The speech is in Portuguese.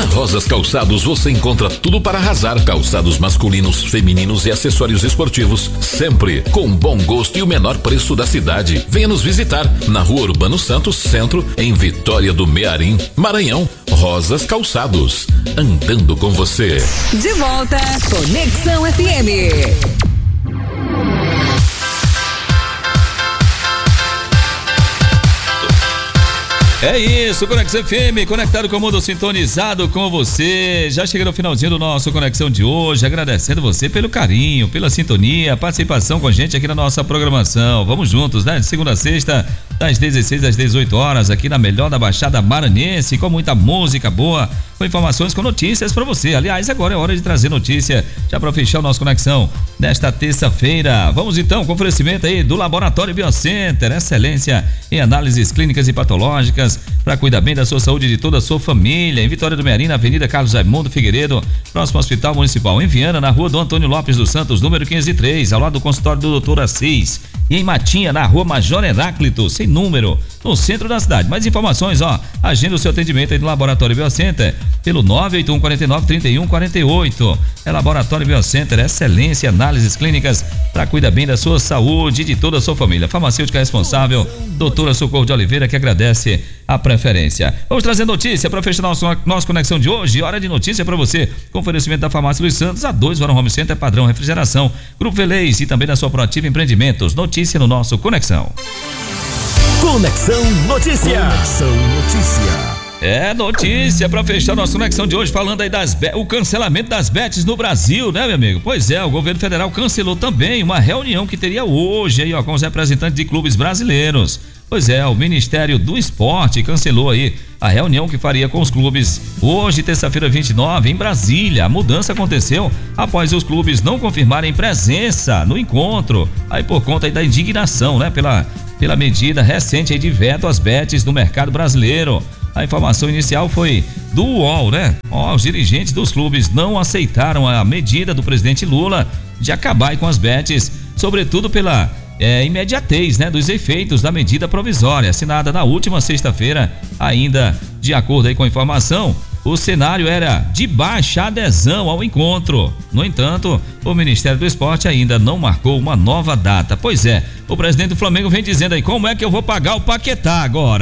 Na Rosas Calçados você encontra tudo para arrasar: calçados masculinos, femininos e acessórios esportivos, sempre com bom gosto e o menor preço da cidade. Venha nos visitar na Rua Urbano Santos, Centro, em Vitória do Mearim, Maranhão. Rosas Calçados, andando com você. De volta, Conexão FM. É isso, Conexão FM, conectado com o mundo, sintonizado com você. Já chega no finalzinho do nosso Conexão de hoje, agradecendo você pelo carinho, pela sintonia, participação com a gente aqui na nossa programação. Vamos juntos, né? De segunda a sexta, das 16 às 18 horas, aqui na melhor da Baixada Maranhense, com muita música boa, com informações, com notícias para você. Aliás, agora é hora de trazer notícia, já para fechar o nosso Conexão nesta terça-feira. Vamos então com oferecimento aí do Laboratório Biocenter, excelência em análises clínicas e patológicas, para cuidar bem da sua saúde e de toda a sua família. Em Vitória do Mearim, na Avenida Carlos Raimundo Figueiredo, próximo ao Hospital Municipal. Em Viana, na Rua do Antônio Lopes dos Santos, número 503, ao lado do consultório do Dr. Assis. E em Matinha, na Rua Major Heráclito, sem número, no centro da cidade. Mais informações, agenda o seu atendimento aí no Laboratório Biocenter pelo 981493148. É Laboratório Biocenter, excelência, análises clínicas para cuidar bem da sua saúde e de toda a sua família. Farmacêutica responsável, doutora Socorro de Oliveira, que agradece a preferência. Vamos trazer notícia para fechar nossa conexão de hoje. Hora de notícia para você. Com oferecimento da Farmácia Luiz Santos, A2 Varão Home Center, padrão refrigeração, Grupo Velez e também da sua Proativa Empreendimentos. Notícia no nosso Conexão. Conexão Notícia. Conexão Notícia. É notícia para fechar nossa conexão de hoje, falando aí o cancelamento das bets no Brasil, né, meu amigo? Pois é, o governo federal cancelou também uma reunião que teria hoje aí, com os representantes de clubes brasileiros. Pois é, o Ministério do Esporte cancelou aí a reunião que faria com os clubes hoje, terça-feira 29, em Brasília. A mudança aconteceu após os clubes não confirmarem presença no encontro, aí por conta aí da indignação, né, pela medida recente aí de veto às bets no mercado brasileiro. A informação inicial foi do UOL, né? Os dirigentes dos clubes não aceitaram a medida do presidente Lula de acabar com as bets, sobretudo pela imediatez, né, dos efeitos da medida provisória, assinada na última sexta-feira. Ainda de acordo aí com a informação, o cenário era de baixa adesão ao encontro. No entanto, o Ministério do Esporte ainda não marcou uma nova data. Pois é, o presidente do Flamengo vem dizendo aí: como é que eu vou pagar o Paquetá agora?